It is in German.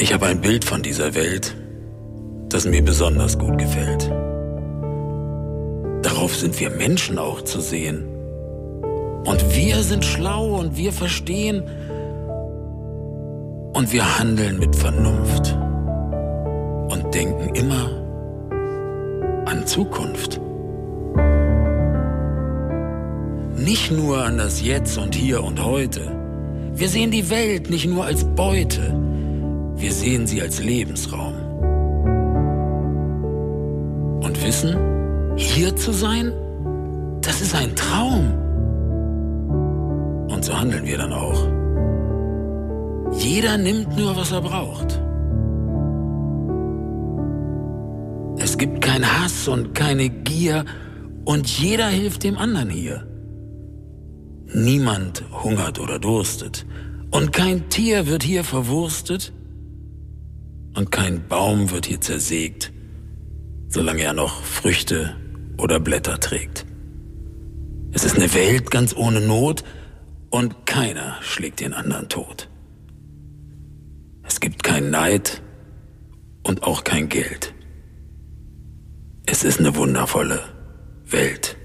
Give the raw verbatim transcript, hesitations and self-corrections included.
Ich habe ein Bild von dieser Welt, das mir besonders gut gefällt. Darauf sind wir Menschen auch zu sehen. Und wir sind schlau und wir verstehen und wir handeln mit Vernunft und denken immer an Zukunft. Nicht nur an das Jetzt und Hier und Heute. Wir sehen die Welt nicht nur als Beute, wir sehen sie als Lebensraum. Und wissen, hier zu sein, das ist ein Traum. Und so handeln wir dann auch. Jeder nimmt nur, was er braucht. Es gibt keinen Hass und keine Gier und jeder hilft dem anderen hier. Niemand hungert oder durstet und kein Tier wird hier verwurstet und kein Baum wird hier zersägt, solange er noch Früchte oder Blätter trägt. Es ist eine Welt ganz ohne Not und keiner schlägt den anderen tot. Es gibt keinen Neid und auch kein Geld. Es ist eine wundervolle Welt.